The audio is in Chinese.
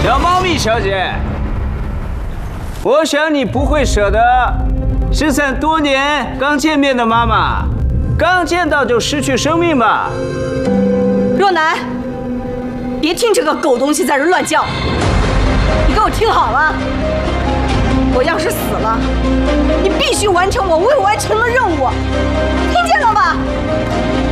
小猫咪小姐，我想你不会舍得13多年刚见面的妈妈，刚见到就失去生命吧？ 若男，别听这个狗东西在这乱叫！你给我听好了，我要是死了，你必须完成我未完成的任务，听见了吗？